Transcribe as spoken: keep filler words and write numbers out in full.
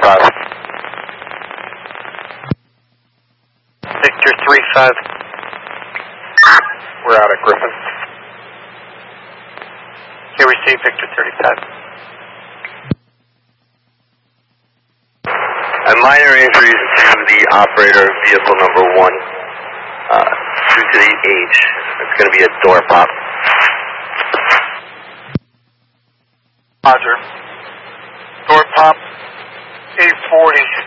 five. Victor three five. We're out at Griffin. Here we see Victor thirty-five. A minor injuries to the operator of vehicle number one uh, due to the age. It's going to be a door pop. Roger. Door pop, eight forty.